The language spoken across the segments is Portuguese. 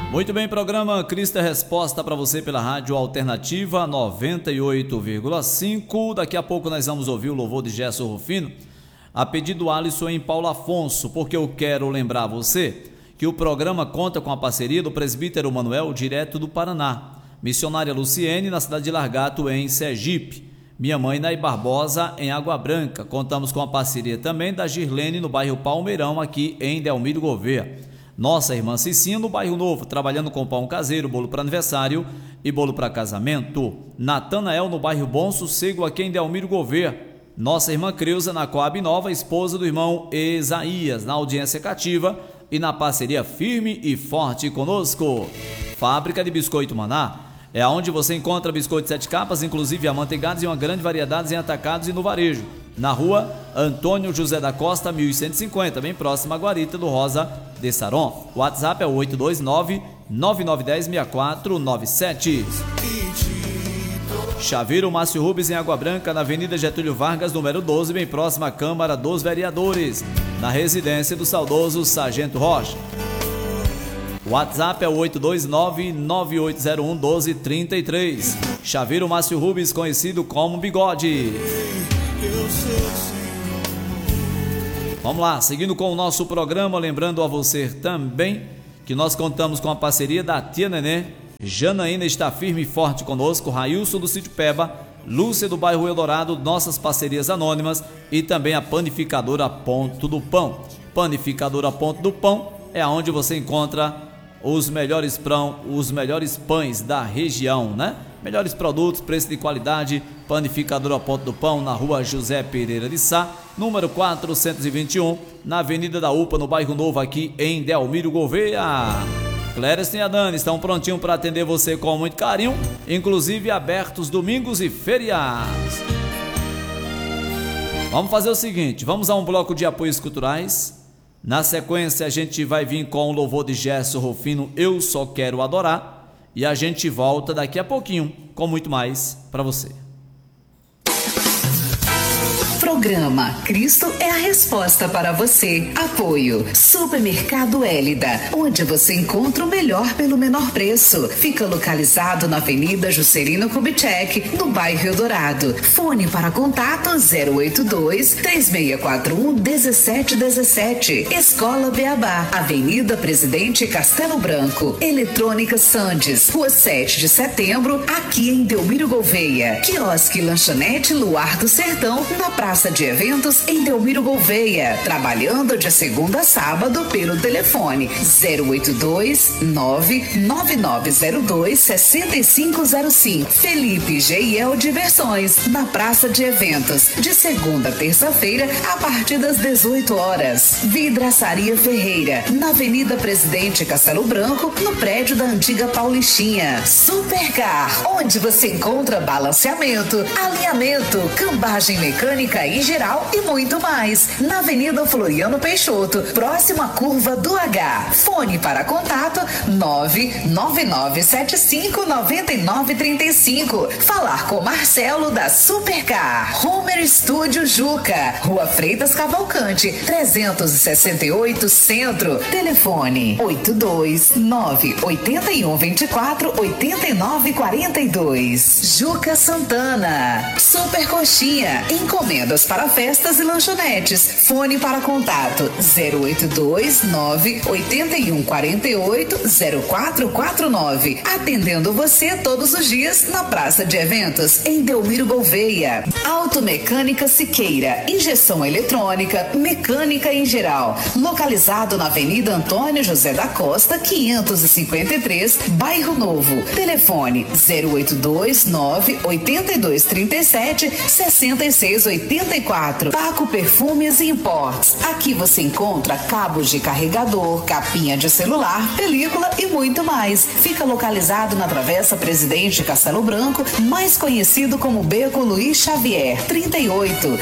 Muito bem, programa Cristo é Resposta para você pela Rádio Alternativa 98,5. Daqui a pouco nós vamos ouvir o louvor de Gerson Rufino, a pedido do Alisson em Paulo Afonso, porque eu quero lembrar você que o programa conta com a parceria do presbítero Manuel, direto do Paraná, missionária Luciene, na cidade de Largato, em Sergipe, minha mãe Nay Barbosa, em Água Branca. Contamos com a parceria também da Girlene, no bairro Palmeirão, aqui em Delmiro Gouveia. Nossa irmã Cicinha, no bairro Novo, trabalhando com pão caseiro, bolo para aniversário e bolo para casamento. Natanael, no bairro Bom Sossego, aqui em Delmiro Gouveia. Nossa irmã Creuza, na Coab Nova, esposa do irmão Isaías, na audiência cativa e na parceria firme e forte conosco. Fábrica de Biscoito Maná é onde você encontra biscoitos 7 capas, inclusive amanteigados, e uma grande variedade em atacados e no varejo. Na rua Antônio José da Costa, 1150, bem próximo à Guarita do Rosa de Saron. O WhatsApp é o 829-9910-6497. Chaveiro Márcio Rubens, em Água Branca, na Avenida Getúlio Vargas, número 12, bem próximo à Câmara dos Vereadores, na residência do saudoso Sargento Rocha. O WhatsApp é o 829-9801-1233. Chaveiro Márcio Rubens, conhecido como Bigode. Vamos lá, seguindo com o nosso programa, lembrando a você também que nós contamos com a parceria da tia Nenê. Janaína está firme e forte conosco, Railson do Sítio Peba, Lúcia do bairro Eldorado, nossas parcerias anônimas, e também a Panificadora Ponto do Pão. Panificadora Ponto do Pão é onde você encontra os melhores pães da região, né? Melhores produtos, preço de qualidade. Panificadora Ponto do Pão, na rua José Pereira de Sá, número 421, na Avenida da UPA, no bairro Novo, aqui em Delmiro Gouveia. Cléris e a Dani estão prontinhos para atender você com muito carinho, inclusive abertos domingos e feriados. Vamos fazer o seguinte, vamos a um bloco de apoios culturais. Na sequência a gente vai vir com o louvor de Gerson Rufino, Eu Só Quero Adorar, e a gente volta daqui a pouquinho com muito mais para você. Programa Cristo é a Resposta para você. Apoio Supermercado Hélida, onde você encontra o melhor pelo menor preço. Fica localizado na Avenida Juscelino Kubitschek, no bairro Eldorado. Fone para contato 082-3641-1717. Escola Beabá, Avenida Presidente Castelo Branco. Eletrônica Sandes, Rua 7 de Setembro, aqui em Delmiro Gouveia. Quiosque Lanchonete Luar do Sertão, na Praça de Eventos em Delmiro Gouveia, trabalhando de segunda a sábado pelo telefone 082-99902-6505. Felipe Geiel Diversões, na Praça de Eventos, de segunda a terça-feira, a partir das 18 horas. Vidraçaria Ferreira, na Avenida Presidente Castelo Branco, no prédio da antiga Paulistinha. Supercar, onde você encontra balanceamento, alinhamento, cambagem mecânica em geral e muito mais. Na Avenida Floriano Peixoto, próxima à curva do H. Fone para contato 999759935. Falar com Marcelo da Supercar. Homer Studio Juca, Rua Freitas Cavalcante, 368 Centro. Telefone 829-8124-8942. Juca Santana. Super Coxinha, encomendas para festas e lanchonetes. Fone para contato 082-98148-0449. Atendendo você todos os dias na Praça de Eventos, em Delmiro Gouveia. Automecânica Siqueira, injeção eletrônica, mecânica em geral. Localizado na Avenida Antônio José da Costa, 553, Bairro Novo. Telefone 082-98237-6684. Paco Perfumes e Imports. Aqui você encontra cabos de carregador, capinha de celular, película e muito mais. Fica localizado na Travessa Presidente Castelo Branco, mais conhecido como Beco Luiz Xavier, 38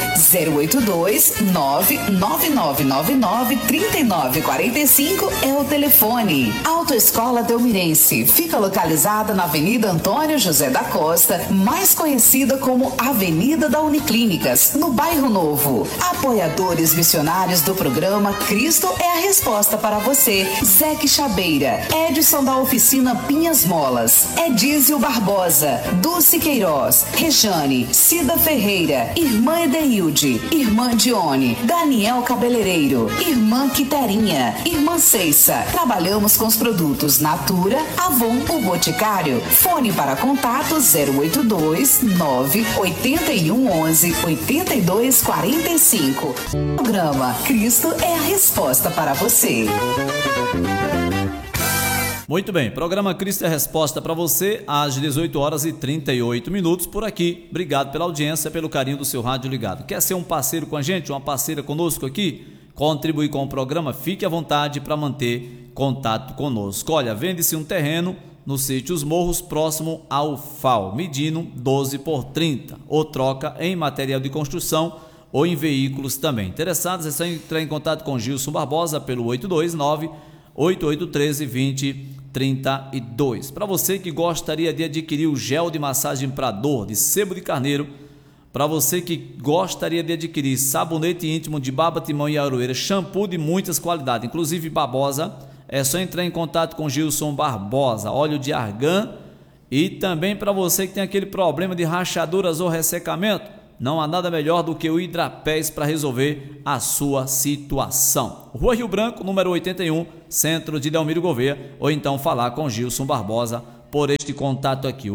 082-99999-3945 é o telefone. Autoescola Delmirense fica localizada na Avenida Antônio José da Costa, mais conhecida como Avenida da Uniclínicas, no bairro Bairro Novo. Apoiadores missionários do programa Cristo é a Resposta para você. Zeque Chabeira, Edson da Oficina Pinhas Molas, Edísio Barbosa, Dulce Queiroz, Rejane, Cida Ferreira, Irmã Edeilde, Irmã Dione, Daniel Cabeleireiro, Irmã Quiterinha, Irmã Ceissa. Trabalhamos com os produtos Natura, Avon, o Boticário. Fone para contato 082 981 11 82 45. Programa Cristo é a Resposta para você. Muito bem, programa Cristo é a Resposta para você, às 18 horas e 38 minutos por aqui. Obrigado pela audiência, pelo carinho do seu rádio ligado. Quer ser um parceiro com a gente, uma parceira conosco aqui? Contribuir com o programa? Fique à vontade para manter contato conosco. Olha, vende-se um terreno no sítio Os Morros, próximo ao FAO, medindo 12 por 30, ou troca em material de construção ou em veículos também. Interessados, é só entrar em contato com Gilson Barbosa pelo 829-8813-2032. Para você que gostaria de adquirir o gel de massagem para dor de sebo de carneiro, para você que gostaria de adquirir sabonete íntimo de baba, timão e aroeira, shampoo de muitas qualidades, inclusive Barbosa, é só entrar em contato com Gilson Barbosa. Óleo de argan, e também para você que tem aquele problema de rachaduras ou ressecamento, não há nada melhor do que o Hidrapés para resolver a sua situação. Rua Rio Branco, número 81, centro de Delmiro Gouveia, ou então falar com Gilson Barbosa por este contato aqui,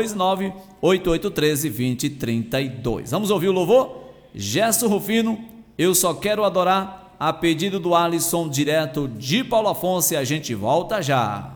829-8813-2032. Vamos ouvir o louvor? Gerson Rufino, Eu Só Quero Adorar, a pedido do Alisson, direto de Paulo Afonso, e a gente volta já.